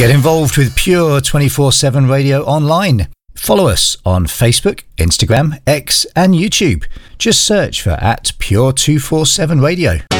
Get involved with Pure 24/7 Radio online. Follow us on Facebook, Instagram, X and YouTube. Just search for @Pure 247 Radio.